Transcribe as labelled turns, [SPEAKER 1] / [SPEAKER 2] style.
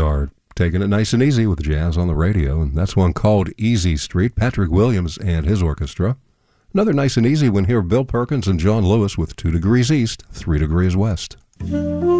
[SPEAKER 1] are taking it nice and easy with jazz on the radio, and that's one called Easy Street, Patrick Williams and his orchestra. Another nice and easy one here, Bill Perkins and John Lewis with 2 Degrees East, 3 Degrees West.